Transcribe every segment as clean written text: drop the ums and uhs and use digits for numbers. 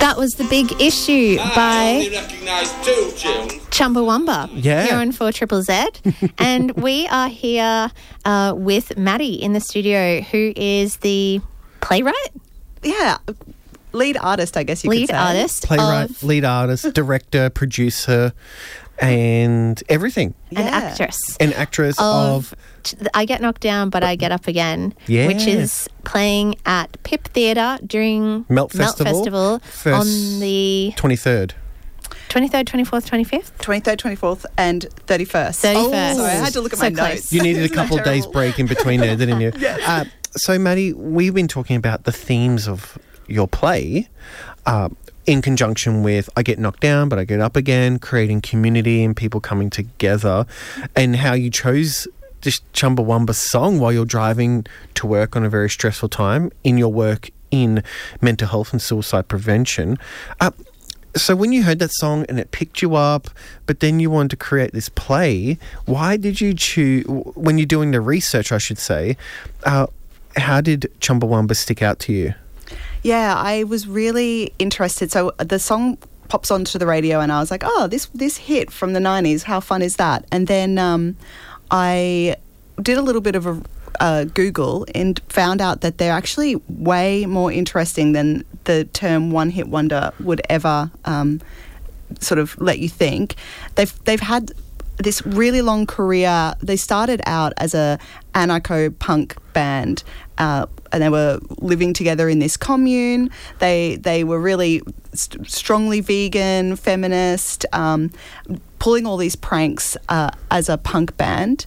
That was The Big Issue by only recognise two tunes. Chumbawamba Yeah. here on 4ZZZ. And we are here with Maddie in the studio, who is the playwright? Yeah, lead artist, I guess you could Lead say. artist. Playwright, of lead artist, director, producer, and everything. an Yeah. actress. An actress of I Get Knocked Down, But I Get Up Again, Yeah. which is playing at Pip Theatre during Melt Festival, on the 23rd. 23rd, 24th, 25th? 23rd, 24th and 31st. 31st. Sorry, I had to look at So my close. notes. You needed a Isn't that couple of days terrible? break in between there, didn't you? So, Maddie, we've been talking about the themes of your play in conjunction with I Get Knocked Down, But I Get Up Again, creating community and people coming together, and how you chose this Chumbawamba song while you're driving to work on a very stressful time in your work in mental health and suicide prevention. So when you heard that song and it picked you up, but then you wanted to create this play, why did you choose, when you're doing the research, I should say, how did Chumbawamba stick out to you? Yeah, I was really interested. So the song pops onto the radio and I was like, oh, this hit from the 90s, how fun is that? And then I did a little bit of a Google and found out that they're actually way more interesting than the term one-hit wonder would ever sort of let you think. They've had this really long career. They started out as a anarcho-punk band, and they were living together in this commune. They were really strongly vegan, feminist, pulling all these pranks as a punk band.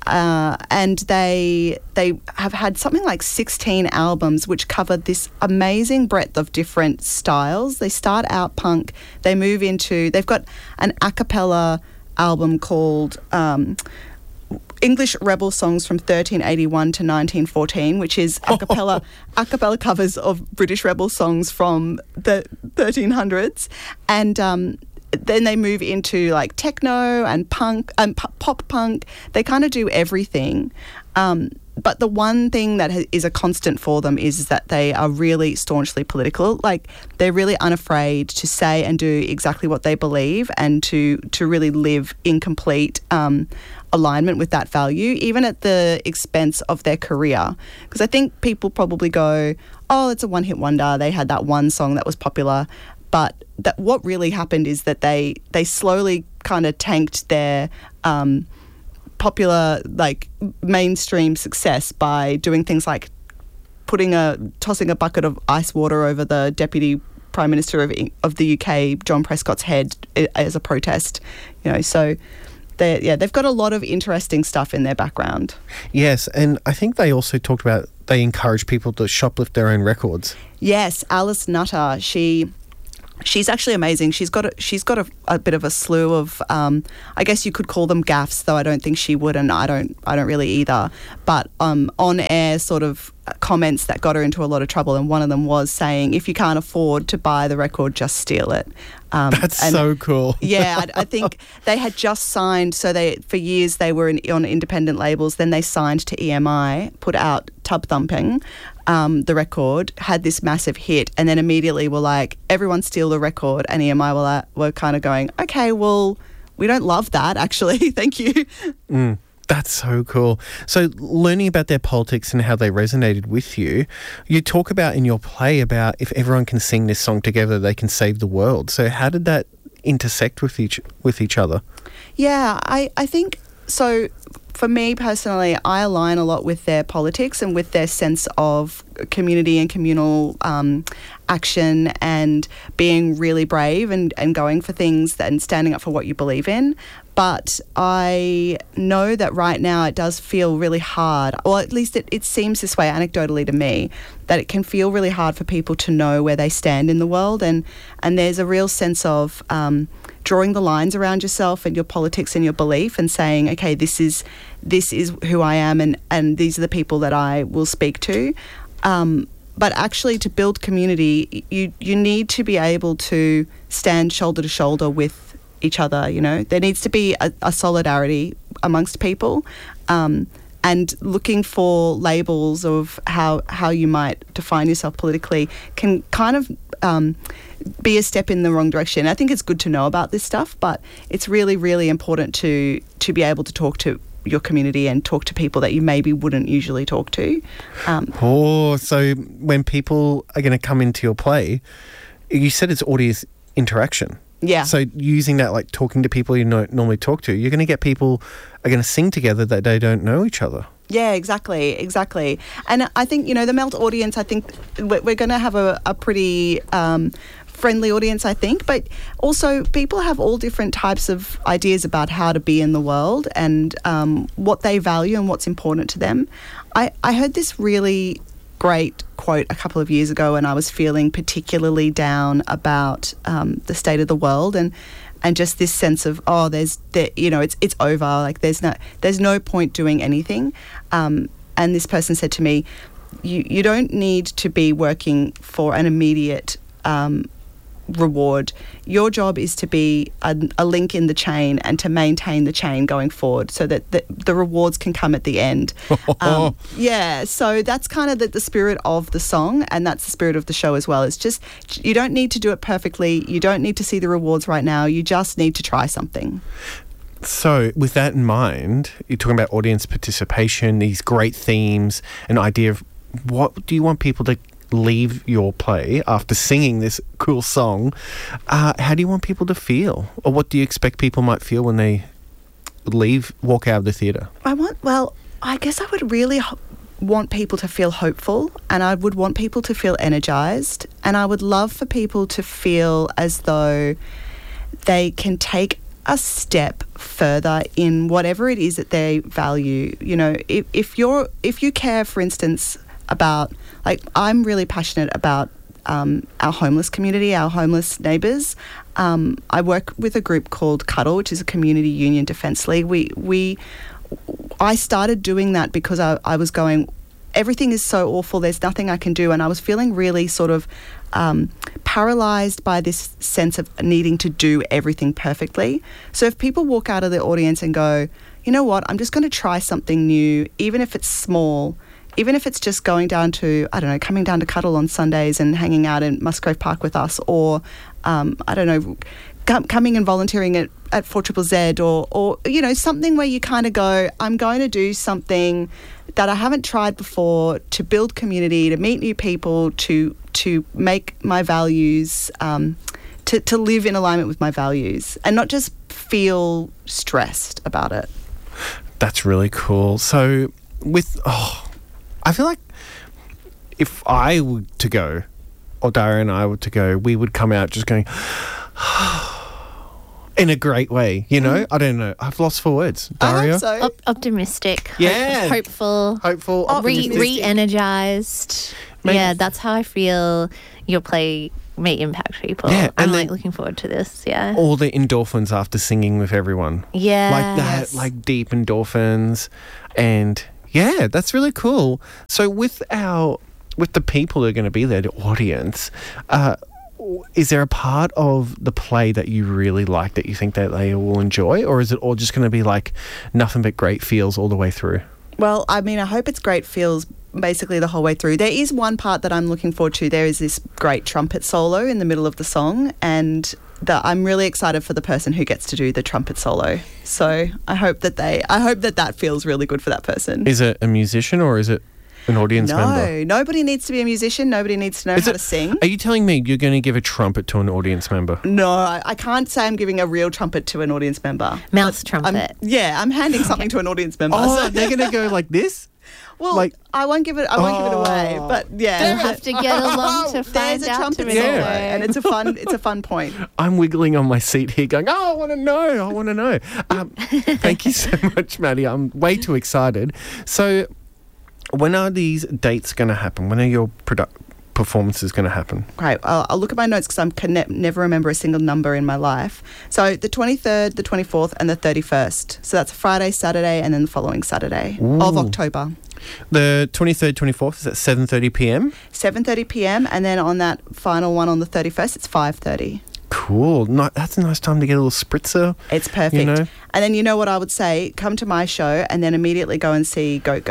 And they have had something like 16 albums which cover this amazing breadth of different styles. They start out punk, they move into, they've got an a cappella album called English Rebel Songs from 1381 to 1914, which is a cappella covers of British rebel songs from the 1300s. And then they move into like techno and punk and pop punk. They kind of do everything. But the one thing that is a constant for them is that they are really staunchly political. Like, they're really unafraid to say and do exactly what they believe, and to really live in complete alignment with that value, even at the expense of their career. Because I think people probably go, oh, it's a one-hit wonder. They had that one song that was popular. But what really happened is that they slowly kind of tanked their popular, like, mainstream success by doing things like tossing a bucket of ice water over the Deputy Prime Minister of the UK, John Prescott's head, as a protest. You know, so they've got a lot of interesting stuff in their background. Yes, and I think they also talked about they encourage people to shoplift their own records. Yes, Alice Nutter, She's actually amazing. She's got a bit of a slew of, I guess you could call them gaffes, though I don't think she would, and I don't really either. But on air sort of comments that got her into a lot of trouble, and one of them was saying, if you can't afford to buy the record, just steal it. That's so cool. Yeah, I think they had just signed. So for years they were on independent labels. Then they signed to EMI, put out Tub Thumping. The record had this massive hit, and then immediately were like, everyone steal the record, and EMI were kind of going, okay, well, we don't love that, actually. Thank you. That's so cool. So learning about their politics and how they resonated with you, you talk about in your play about if everyone can sing this song together, they can save the world. So how did that intersect with each other? Yeah, I think so. For me personally, I align a lot with their politics and with their sense of community and communal action, and being really brave and going for things and standing up for what you believe in. But I know that right now it does feel really hard, or at least it seems this way anecdotally to me, that it can feel really hard for people to know where they stand in the world, and there's a real sense of drawing the lines around yourself and your politics and your belief, and saying, okay, this is who I am, and these are the people that I will speak to. But actually, to build community, you need to be able to stand shoulder to shoulder with each other. You know, there needs to be a solidarity amongst people, and looking for labels of how you might define yourself politically can kind of be a step in the wrong direction. I think it's good to know about this stuff, but it's really, really important to be able to talk to your community and talk to people that you maybe wouldn't usually talk to. So when people are going to come into your play, you said it's audience interaction. Yeah. So using that, like talking to people you don't normally talk to, you're going to get people are going to sing together that they don't know each other. Yeah, exactly. And I think, the Melt audience, I think we're going to have a pretty friendly audience, I think. But also people have all different types of ideas about how to be in the world and what they value and what's important to them. I heard this really great quote a couple of years ago when I was feeling particularly down about the state of the world and just this sense of it's over, like there's no point doing anything, and this person said to me, you don't need to be working for an immediate reward. Your job is to be a link in the chain and to maintain the chain going forward so that the rewards can come at the end. So that's kind of the spirit of the song, and that's the spirit of the show as well. It's just, you don't need to do it perfectly. You don't need to see the rewards right now. You just need to try something. So with that in mind, you're talking about audience participation, these great themes, an idea of what do you want people to leave your play after singing this cool song? How do you want people to feel, or what do you expect people might feel when they walk out of the theatre? I guess I would really want people to feel hopeful, and I would want people to feel energized, and I would love for people to feel as though they can take a step further in whatever it is that they value. If you care, for instance, about, like, I'm really passionate about our homeless community, our homeless neighbours. I work with a group called Cuddle, which is a community union defence league. I started doing that because I was going, everything is so awful, there's nothing I can do, and I was feeling really sort of paralysed by this sense of needing to do everything perfectly. So if people walk out of the audience and go, you know what, I'm just going to try something new, even if it's small, even if it's just going down to, coming down to Cuddle on Sundays and hanging out in Musgrave Park with us, or, coming and volunteering at 4ZZZ, or something where you kind of go, I'm going to do something that I haven't tried before to build community, to meet new people, to make my values, to live in alignment with my values and not just feel stressed about it. That's really cool. So I feel like if I were to go, or Daria and I were to go, we would come out just going, in a great way, I don't know. I've lost for words. Daria? I hope so. Optimistic. Yeah. Hopeful. Optimistic. Re-energized. Maybe. Yeah, that's how I feel your play may impact people. Yeah, I'm and looking forward to this, yeah. All the endorphins after singing with everyone. Yeah. Like that, like deep endorphins. And yeah, that's really cool. So with the people who are going to be there, the audience, is there a part of the play that you really like that you think that they will enjoy, or is it all just going to be like nothing but great feels all the way through? Well, I hope it's great feels basically the whole way through. There is one part that I'm looking forward to. There is this great trumpet solo in the middle of the song, and I'm really excited for the person who gets to do the trumpet solo. So I hope that feels really good for that person. Is it a musician or is it an audience member? No, nobody needs to be a musician. Nobody needs to know how to sing. Are you telling me you're going to give a trumpet to an audience member? No, I can't say I'm giving a real trumpet to an audience member. Mouth trumpet. I'm handing something to an audience member. Oh, they're going to go like this? Well, I won't give it away, but yeah. You'll have to get along to find There's a out. trumpet solo, and it's a fun point. I'm wiggling on my seat here going, I want to know. Thank you so much, Maddie. I'm way too excited. So when are these dates going to happen? When are your performances going to happen? Great. I'll look at my notes because I can never remember a single number in my life. So the 23rd, the 24th and the 31st. So that's Friday, Saturday and then the following Saturday of October. The 23rd, 24th is at 7:30 p.m? 7:30 p.m. and then on that final one on the 31st, it's 5:30. Cool. That's a nice time to get a little spritzer. It's perfect. And then you know what I would say? Come to my show and then immediately go and see Goat Girl.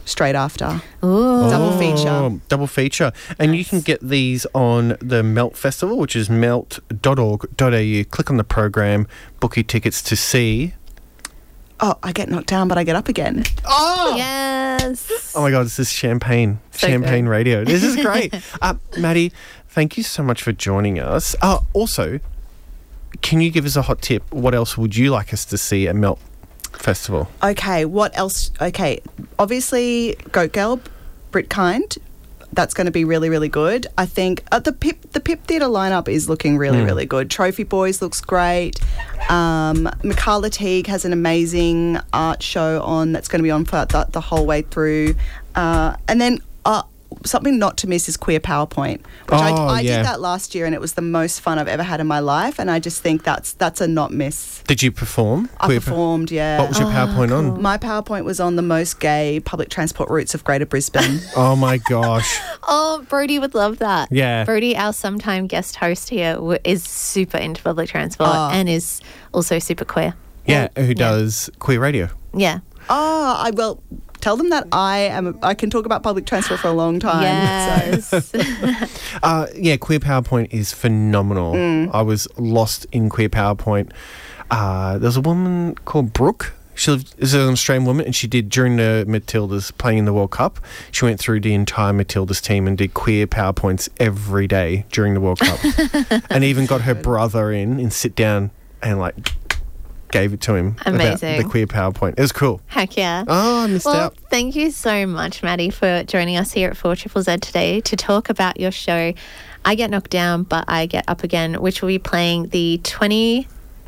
straight after. Ooh. Double feature. Oh, double feature. And you can get these on the Melt Festival, which is melt.org.au. Click on the program, book your tickets to see. Oh, I get knocked down, but I get up again. Oh! Yes. Oh my God, this is champagne So champagne good. radio. This is great. Maddie, thank you so much for joining us. Also, can you give us a hot tip? What else would you like us to see at Melt Festival? Okay, what else? Okay, obviously, Goat Girl, Brit Kind. That's going to be really, really good. I think the Pip Theatre lineup is looking really, really good. Trophy Boys looks great. Mikala Teague has an amazing art show on that's going to be on for the whole way through. And then something not to miss is Queer PowerPoint, which I did that last year, and it was the most fun I've ever had in my life. And I just think that's a not miss. Did you perform? I performed, yeah. What was your PowerPoint on? My PowerPoint was on the most gay public transport routes of Greater Brisbane. Oh my gosh. Oh, Brody would love that. Yeah. Brody, our sometime guest host here, is super into public transport and is also super queer. Yeah, who does queer radio. Yeah. I will tell them that I can talk about public transport for a long time. Yes. Yeah, Queer PowerPoint is phenomenal. I was lost in Queer PowerPoint. There's a woman called Brooke. She is an Australian woman, and she did, during the Matildas playing in the World Cup, she went through the entire Matildas team and did queer PowerPoints every day during the World Cup. And even got her brother in and sit down and gave it to him. Amazing. About the queer PowerPoint. It was cool. Heck yeah. Oh, I missed Well, out. thank you so much, Maddie, for joining us here at 4ZZZ today to talk about your show, I Get Knocked Down, But I Get Up Again, which will be playing the 23rd,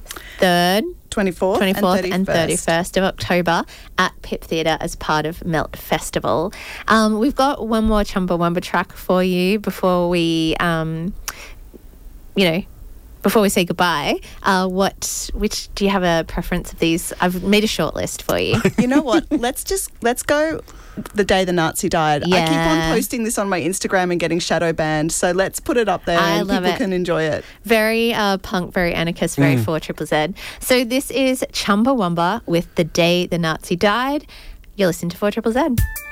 24th and 31st of October at Pip Theatre as part of Melt Festival. We've got one more Chumbawamba track for you before we, before we say goodbye. Which do you have a preference of these? I've made a short list for you. You know what? Let's go The Day the Nazi Died. Yeah. I keep on posting this on my Instagram and getting shadow banned, so let's put it up there and love people it. can enjoy it. Very punk, very anarchist, very 4ZZZ. So this is Chumbawamba with The Day the Nazi Died. You're listening to 4ZZZ.